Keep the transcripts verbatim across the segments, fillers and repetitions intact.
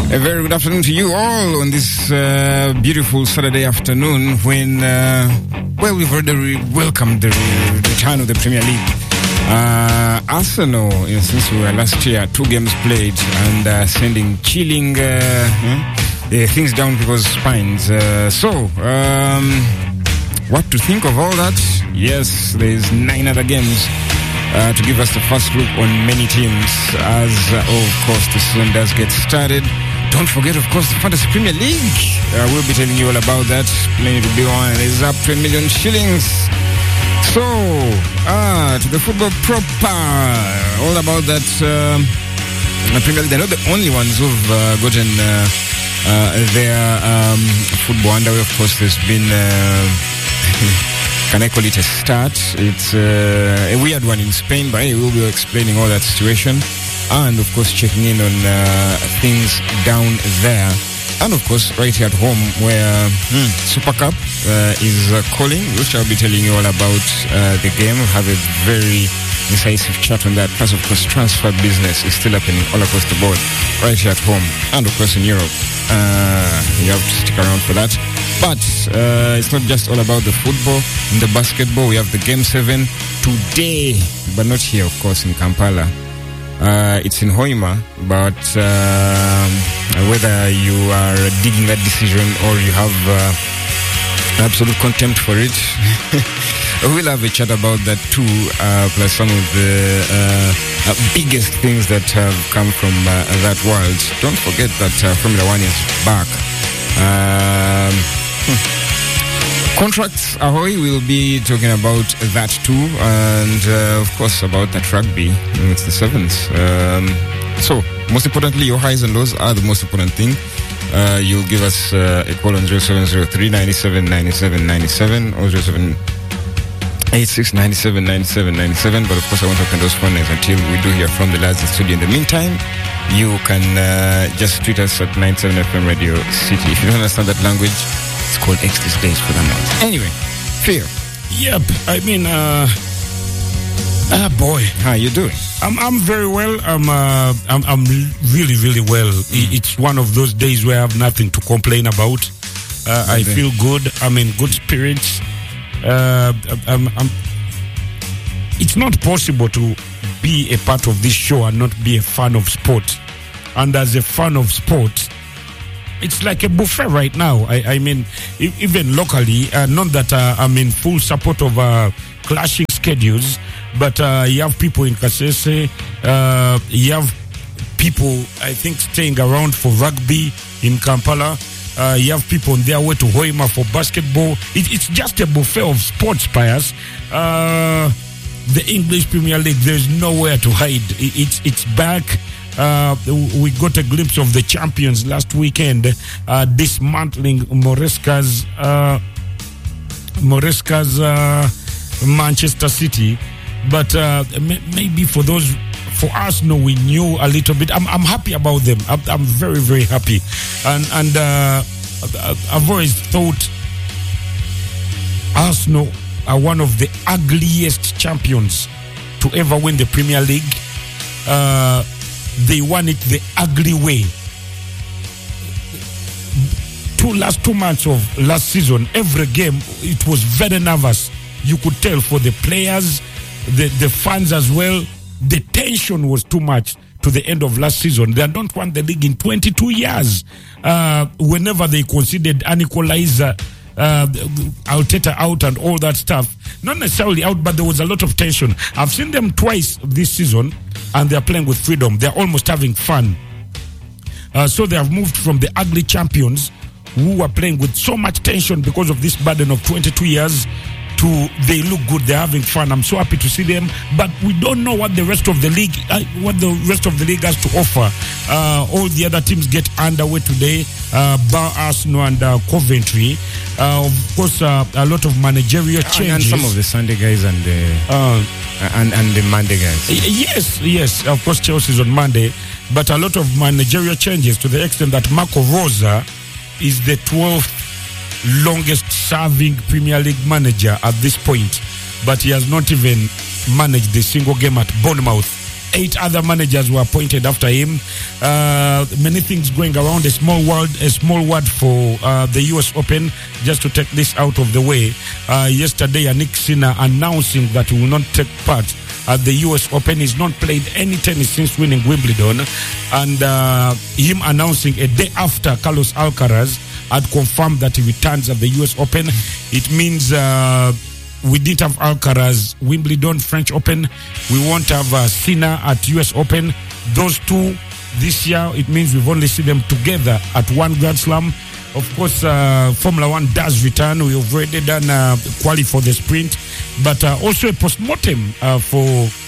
A very good afternoon to you all on this uh, beautiful Saturday afternoon when, uh, well, we've already re- welcomed the re- return of the Premier League. Uh, Arsenal, you know, since we were last year, two games played and uh, sending chilling uh, hmm, uh, things down people's spines. Uh, so, um, what to think of all that? Yes, there's nine other games uh, to give us the first look on many teams as, uh, of course, the season does get started. Don't forget, of course, the Fantasy Premier League. Uh, we'll be telling you all about that. Plenty to be on. It's up to a million shillings. So, ah, to the football proper. All about that uh, Premier League. They're not the only ones who've uh, gotten uh, uh, their um, football underway. Of course, there's been, uh, can I call it a start? It's uh, a weird one in Spain, but hey, we'll be explaining all that situation. And, of course, checking in on uh, things down there. And, of course, right here at home where hmm, Super Cup uh, is uh, calling, which I'll be telling you all about uh, the game. We'll have a very incisive chat on that. Plus, of course, transfer business is still happening all across the board, right here at home. And, of course, in Europe. Uh, you have to stick around for that. But uh, it's not just all about the football. In the basketball, we have the Game seven today, but not here, of course, in Kampala. Uh, it's in Hoima, but uh, whether you are digging that decision or you have uh, absolute contempt for it, we'll have a chat about that too, uh, plus some of the uh, uh, biggest things that have come from uh, that world. Don't forget that uh, Formula One is back. Um, hmm. Contracts, ahoy, we'll be talking about that too, and uh, of course about that rugby. It's the sevens. Um, so, most importantly, your highs and lows are the most important thing. Uh, you'll give us uh, a call on zero seven zero three nine seven nine seven nine seven or zero seven eight six nine seven nine seven nine seven. But of course, I won't open those phone lines until we do hear from the lads in the studio. In the meantime, you can uh, just tweet us at ninety-seven F M Radio City. If you don't understand that language, it's called X these days for them ones. Anyway, Fear. Yep. I mean, uh, ah, boy. How you doing? I'm I'm very well. I'm uh, I'm I'm really really well. Mm. It's one of those days where I have nothing to complain about. Uh, I feel good. I'm in good spirits. Uh, I'm, I'm. It's not possible to be a part of this show and not be a fan of sport. And as a fan of sport, it's like a buffet right now. I, I mean, even locally, uh, not that uh, I'm in full support of uh, clashing schedules, but uh, you have people in Kasese, uh, you have people, I think, staying around for rugby in Kampala. Uh, you have people on their way to Hoima for basketball. It, it's just a buffet of sports, Pius. Uh, the English Premier League, there's nowhere to hide. It, it's, it's back. Uh, we got a glimpse of the champions last weekend, uh, dismantling Moresca's, uh, Moresca's uh, Manchester City. But uh, may- maybe for those, for us, no, we knew a little bit. I'm, I'm happy about them. I'm, I'm very, very happy. And, and uh, I've always thought Arsenal are one of the ugliest champions to ever win the Premier League. Uh, They won it the ugly way. Two last two months of last season, every game, it was very nervous. You could tell for the players, the, the fans as well. The tension was too much to the end of last season. They don't won the league in twenty-two years. Uh, whenever they conceded an equalizer, uh, Arteta out and all that stuff. Not necessarily out, but there was a lot of tension. I've seen them twice this season, and they're playing with freedom. They're almost having fun. Uh, so they have moved from the ugly champions who were playing with so much tension because of this burden of twenty-two years to they look good, they're having fun. I'm so happy to see them, but we don't know what the rest of the league, uh, what the rest of the league has to offer. Uh, all the other teams get underway today, uh, bar Arsenal and uh, Coventry. Uh, of course, uh, a lot of managerial changes. And some of the Sunday guys and the uh, and and the Monday guys. Yes, yes. Of course, Chelsea's on Monday, but a lot of managerial changes to the extent that Marco Rosa is the twelfth longest serving Premier League manager at this point, but he has not even managed a single game at Bournemouth eight other managers were appointed after him. Uh, many things going around. A small word, a small word for uh, the U S Open. Just to take this out of the way, uh, yesterday, Yannick Sinner announcing that he will not take part at the U S Open. He's not played any tennis since winning Wimbledon, and uh, him announcing a day after Carlos Alcaraz had confirmed that he returns at the U S Open. It means uh, we didn't have Alcaraz, Wimbledon, French Open. We won't have uh, Sinner at U S Open. Those two this year, it means we've only seen them together at one Grand Slam. Of course, uh, Formula One does return. We've already done uh, quali for the sprint, but uh, also a post-mortem uh, for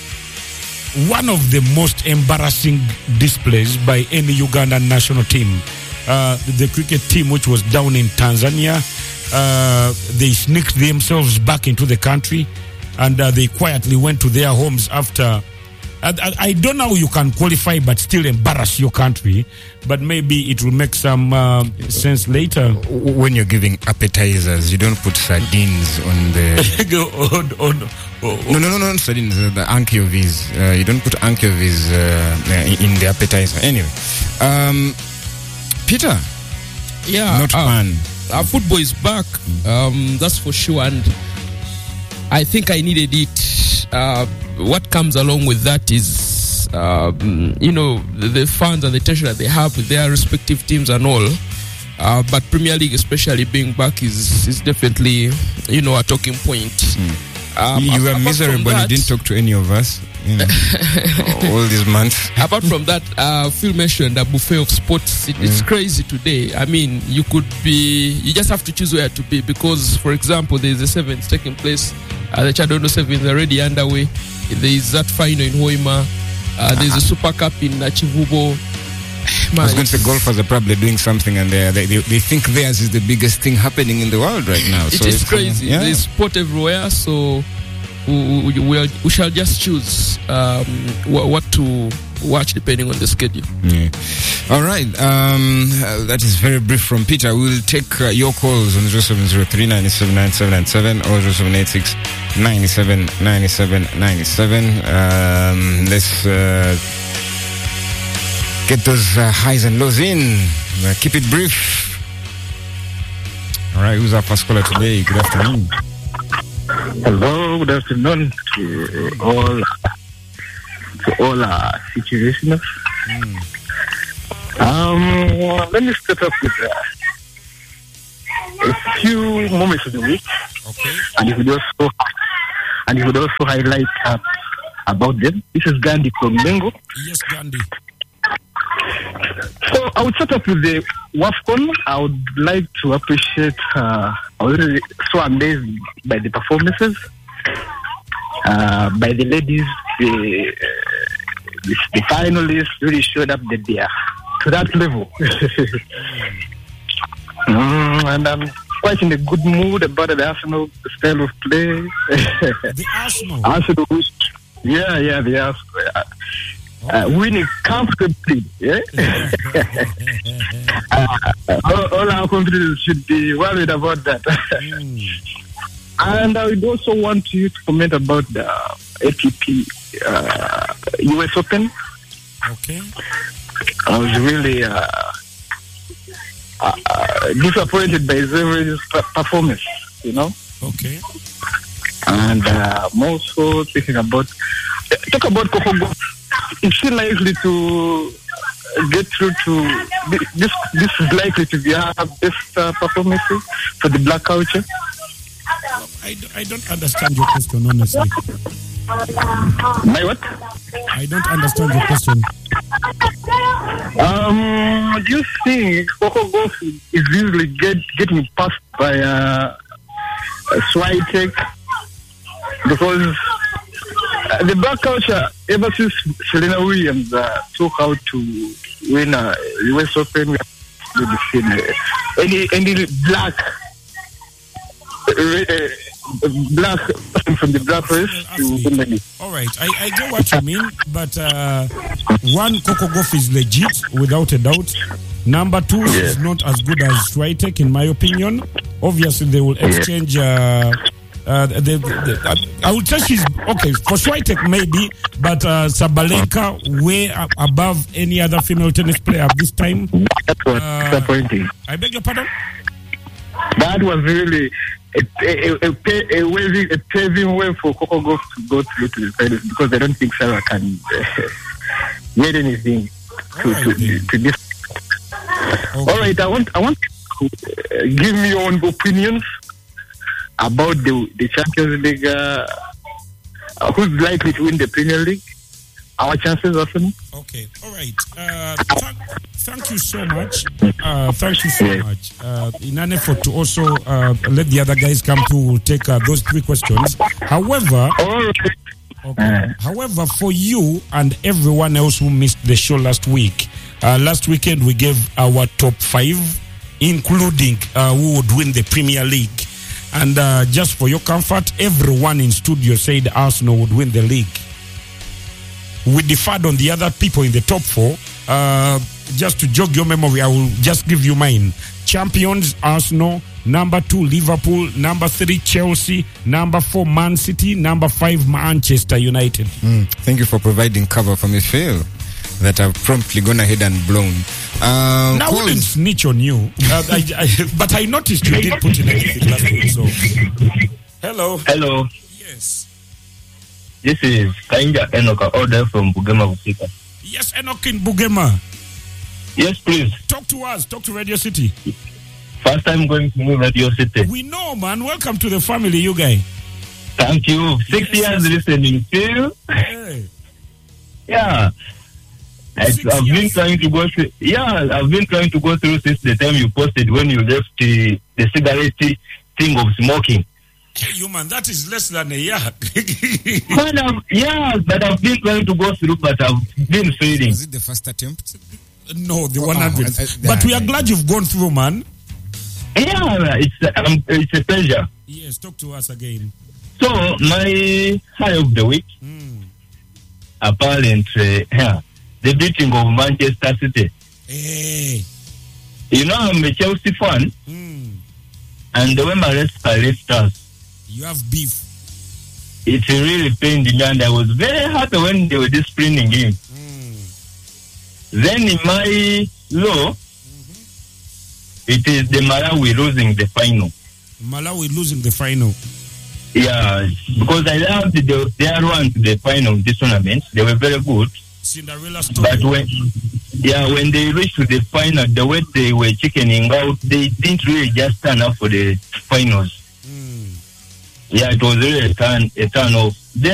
one of the most embarrassing displays by any Ugandan national team. Uh, the cricket team, which was down in Tanzania, uh, they sneaked themselves back into the country, and uh, they quietly went to their homes after. I, I, I don't know how you can qualify but still embarrass your country, but maybe it will make some uh, sense later. When you're giving appetizers, you don't put sardines on the... on, on, on, no, no, no, no, sardines, uh, the anchovies. Uh, you don't put anchovies uh, in the appetizer. Anyway, um, Peter. Yeah. Not uh, fun. Our football is back, um, that's for sure, and I think I needed it. Uh, what comes along with that is, um, you know, the, the fans and the tension that they have with their respective teams and all. Uh, but Premier League, especially being back, is is definitely, you know, a talking point. Mm. Um, you were miserable. You didn't talk to any of us, you know, all these months. Apart from that, uh, Phil mentioned a buffet of sports. It, it's mm. crazy today. I mean, you could be, you just have to choose where to be, because, for example, there's a sevens taking place. Uh, the Chadondo Sevens already underway. There is that final in Hoima. Uh, there's a Super Cup in uh, Chivubo. Man, I was going to say golfers are probably doing something, and they they, they think theirs is the biggest thing happening in the world right now. It so is crazy. Uh, yeah. There's sport everywhere, so we, we, we, are, we shall just choose um, what, what to watch depending on the schedule. Yeah. All right. Um, uh, that is very brief from Peter. We'll take uh, your calls on zero seven zero three nine seven nine seven nine seven or zero seven eight six nine seven nine seven nine seven. Um, let's uh, get those uh, highs and lows in. Uh, keep it brief. All right. Who's our first caller today? Good afternoon. Hello. Good afternoon to all. To all our situationers. Mm. Um, let me start up with uh, a few moments of the week, okay, and you would also and you would also highlight uh, about them. This is Gandhi from Bengo. Yes, Gandhi. So I would start up with the WAFCON. I would like to appreciate. Uh, I was really so amazed by the performances. Uh, by the ladies, the, uh, the the finalists really showed up that they are to that level, mm, and I'm quite in a good mood about the Arsenal style of play. The Arsenal, Arsenal, yeah, yeah, the Arsenal, uh, uh, winning comfortably. Yeah, uh, all, all our competitors should be worried about that. Mm. And I would also want you to comment about the A T P uh, U S Open. Okay. I was really uh, uh, uh, disappointed by Zverev's performance, you know. Okay. And uh, I'm also thinking about, talk about Coco Gauff. Is she likely to get through to, this This is likely to be her best uh, performance for the black culture? I, I don't understand your question, honestly. My what? I don't understand your question. Um, do you think Coco Gauff is usually get, getting passed by uh, Swiatek? Because uh, the black culture, ever since Serena Williams uh, took out to win a U S Open, we have seen uh, any, any black uh, black from the black race to the all right, I, I get what you mean, but uh, one, Coco Gauff is legit without a doubt. Number two, yeah. is not as good as Swiatek, in my opinion. Obviously, they will exchange uh, Uh, the, the, the, I would say she's okay for Swiatek maybe, but uh, Sabalenka way up above any other female tennis player at this time. That was Uh, disappointing. I beg your pardon. That was really a, a, a, a, a, waving, a paving way for Coco Gauff to go through to the finals because I don't think Sarah can uh, get anything to, All right, to, then. to this. Okay. All right, I want I want to uh, give me your own opinions about the the Champions League. Uh, uh, who's likely to win the Premier League? Our chances, Arsenal. Okay, all right. Uh, th- thank you so much. Uh, thank you so much. Uh, in an effort to also uh, let the other guys come to, we'll take uh, those three questions. However, All right. okay. However, for you and everyone else who missed the show last week, uh, last weekend we gave our top five, including uh, who would win the Premier League. And uh, just for your comfort, everyone in studio said Arsenal would win the league. We differed on the other people in the top four. Uh, just to jog your memory, I will just give you mine. Champions, Arsenal. Number two, Liverpool. Number three, Chelsea. Number four, Man City. Number five, Manchester United. Mm, thank you for providing cover for me, Phil, that I've promptly gone ahead and blown. Uh, Now, I calls- wouldn't snitch on you, uh, I, I, but I noticed you did put in anything last week. So, hello. Hello, Yes. this is Kainja Enoka Order from Bugema Busika. Yes, Enoch in Bugema. Yes, please. Talk to us. Talk to Radio City. First time going to New Radio City. We know, man. Welcome to the family, you guys. Thank you. Six Yes, years yes. listening. Phil. Hey. Yeah. I, Six I've been years. trying to go through. Yeah, I've been trying to go through since the time you posted when you left the, the cigarette thing of smoking. Hey, you man, that is less than a year. But I've, yeah, but I've been trying to go through, but I've been failing. Was it the first attempt? No, the one hundred. I- I- But we are I- glad you've gone through, man. Yeah, it's um, it's a pleasure. Yes, talk to us again. So my high of the week, Mm. apparently, yeah, the beating of Manchester City. Hey. You know, I'm a Chelsea fan, Mm. and the way my rest left us, You have beef. it really pained me, and I was very happy when they were disciplining him. Mm. Then in my law, it is the Malawi losing the final. Malawi losing the final. Yeah, because I loved the, their run to the final of this tournament. They were very good. Cinderella story. But when, yeah, when they reached to the final, the way they were chickening out, they didn't really just turn up for the finals. Mm. Yeah, it was really a turn, a turn off. Then